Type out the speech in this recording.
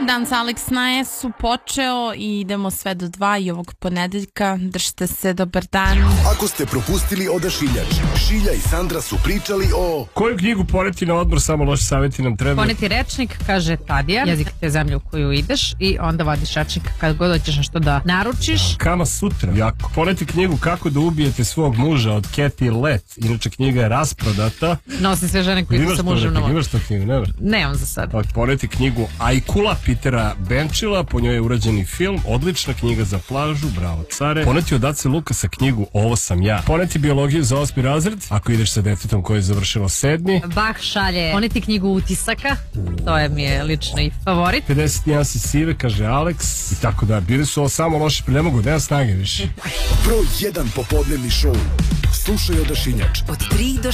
dan sa Alex na S-u počeo i idemo sve do 2 i ovog ponedeljka. Držite se, dobar dan. Ako ste propustili Odašiljač, Šilja i Sandra su pričali o... Koju knjigu poneti na odmor, samo loši savjeti nam treba? Poneti rečnik, kaže Tadija, jezik te zemlje u koju ideš, i onda vadiš rečnik kad god hoćeš nešto da naručiš. Kama Sutra, jako. Poneti knjigu Kako da ubijete svog muža od Cathy Lett, inače knjiga je rasprodata. Nosi sve žene koji idu sa mužem na moru. Imaš to knjigu, nemaš? Nemam za sad. Poneti knjigu Ajkula Petera Benčila, po njoj je urađeni film, odlična knjiga za plažu, bravo care. Poneti od Ace Lukasa knjigu Ovo sam ja. Poneti biologiju za 8. razred, ako ideš sa detetom koje je završilo 7. Bach šalje poneti knjigu utisaka, to je mi je lično i favorit. 50 nijansi sive, kaže Alex, i tako da. Bili su ovo samo loši, ne mogu, nema snage više. Broj 1 popodnevni šou. Slušaj Odašiljač. Od 3 do